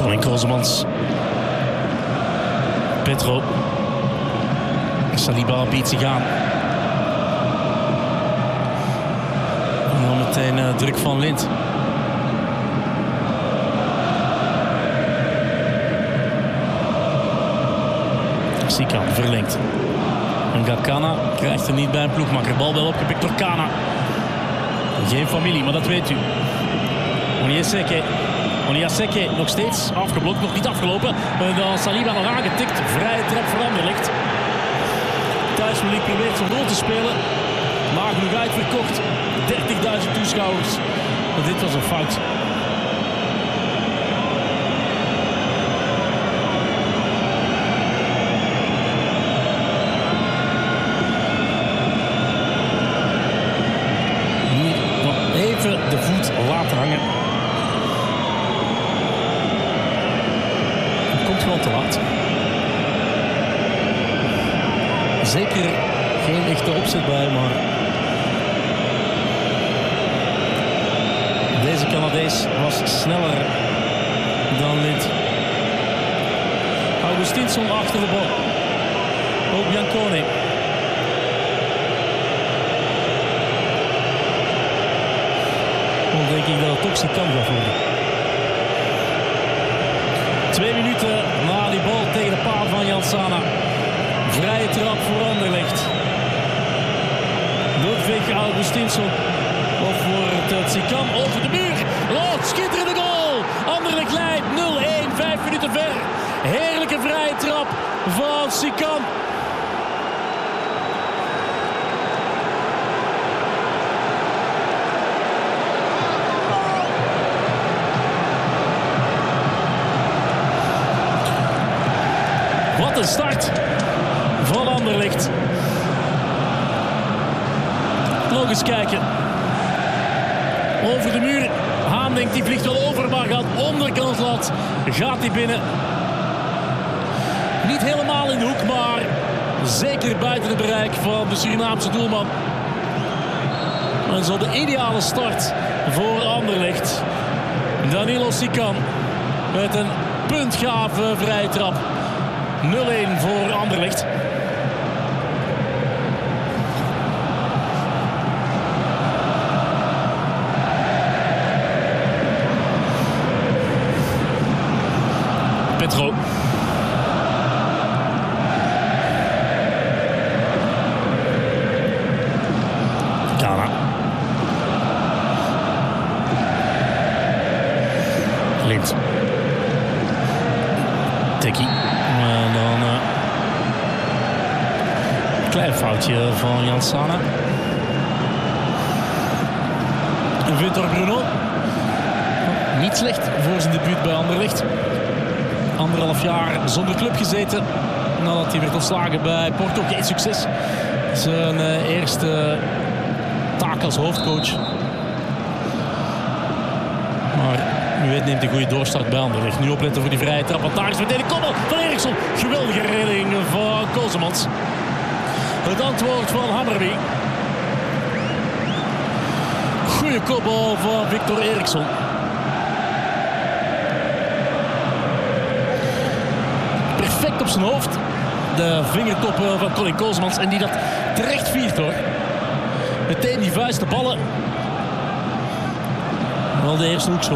Colin Kozemans. Petro. Saliba biedt zich aan. En dan meteen druk van Lind. Sikan verlengt. En Gakana krijgt er niet bij een ploegmakker. Bal wel opgepikt door Kana. Geen familie, maar dat weet u. Oniaseke nog steeds afgeblokt, nog niet afgelopen. En dan Saliba nog aangetikt. Vrije trap voor Anderlecht. Thuispubliek probeert van doel te spelen. Maar genoeg uitverkocht. 30.000 toeschouwers. Maar dit was een fout. Hier nog even de voet laten hangen. Het komt gewoon te laat. Zeker geen echte opzet bij, maar deze Canadees was sneller dan Lind. Augustinsson achter de bal. Ook Biancone. Dan denk ik dat het optie kan gaan worden. 2 minuten na die bal tegen de paal van Janssana. Vrije trap voor Anderlecht. Ludwig Augustinsson. Of wordt het Sikan over de muur. Oh, schitterende goal. Anderlecht leidt 0-1, 5 minuten ver. Heerlijke vrije trap van Sikan. Wat een start van Anderlecht. Nog eens kijken. Over de muur. Haan denkt die vliegt wel over, maar gaat onderkant lat. Gaat hij binnen. Niet helemaal in de hoek, maar zeker buiten het bereik van de Surinaamse doelman. En zo de ideale start voor Anderlecht. Danilo Sikan met een puntgave vrije trap. 0-1 voor Anderlecht. Petro. Kana. Lind. Tikkie. En dan klein foutje van Janssana. Victor Bruno. Niet slecht voor zijn debuut bij Anderlecht. 1,5 jaar zonder club gezeten. Nadat hij werd ontslagen bij Porto. Geen succes. Zijn eerste taak als hoofdcoach. Maar u weet, neemt een goede doorstart bij Anderlecht. Nu opletten voor die vrije trap. Want daar is meteen de koppel van Eriksson. Geweldige redding van Kozemans. Het antwoord van Hammerby. Goeie kopbal van Victor Eriksson. Perfect op zijn hoofd. De vingertoppen van Colin Kozemans. En die dat terecht viert, hoor. Meteen die vuist de ballen. Wel de eerste hoekschop.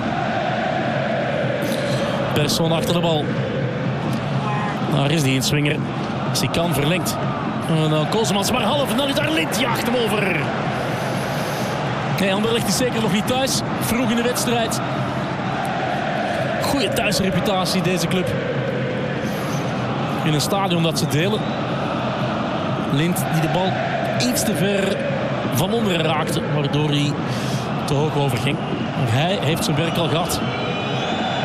Persson achter de bal. Daar is die inswinger. Sikan verlengt. En dan Kozemans maar half. En dan is daar Lind. Jaagt hem over. Nee, Anderlecht is zeker nog niet thuis. Vroeg in de wedstrijd. Goeie thuisreputatie deze club. In een stadion dat ze delen. Lind die de bal iets te ver van onderen raakte. Waardoor hij te hoog overging. Maar hij heeft zijn werk al gehad.